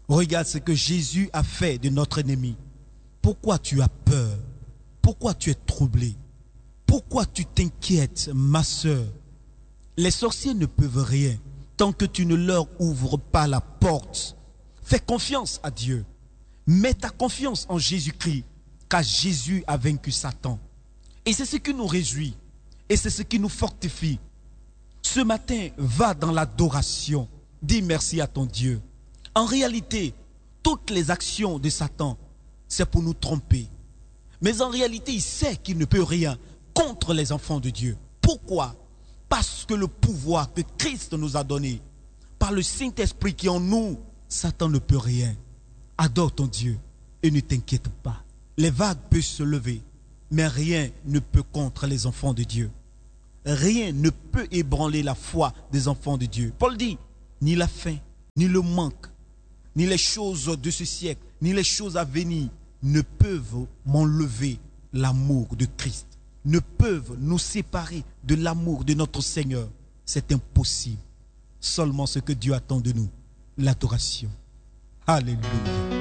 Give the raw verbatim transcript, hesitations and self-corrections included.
Regarde ce que Jésus a fait de notre ennemi. Pourquoi tu as peur? Pourquoi tu es troublé? Pourquoi tu t'inquiètes, ma sœur? Les sorciers ne peuvent rien tant que tu ne leur ouvres pas la porte. Fais confiance à Dieu. Mets ta confiance en Jésus-Christ, car Jésus a vaincu Satan. Et c'est ce qui nous réjouit. Et c'est ce qui nous fortifie. Ce matin, va dans l'adoration. Dis merci à ton Dieu. En réalité, toutes les actions de Satan, c'est pour nous tromper. Mais en réalité, il sait qu'il ne peut rien contre les enfants de Dieu. Pourquoi? Parce que le pouvoir que Christ nous a donné, par le Saint-Esprit qui est en nous, Satan ne peut rien. Adore ton Dieu et ne t'inquiète pas. Les vagues peuvent se lever, mais rien ne peut contre les enfants de Dieu. Rien ne peut ébranler la foi des enfants de Dieu. Paul dit, ni la faim, ni le manque, ni les choses de ce siècle, ni les choses à venir ne peuvent m'enlever l'amour de Christ, ne peuvent nous séparer de l'amour de notre Seigneur. C'est impossible. Seulement ce que Dieu attend de nous, l'adoration. Alléluia.